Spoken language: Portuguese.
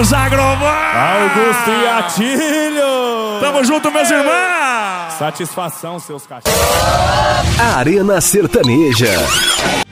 dos Agrovan. Augusto e Atílio. Tamo junto, meus irmãos. Satisfação, seus cachorros. Arena Sertaneja.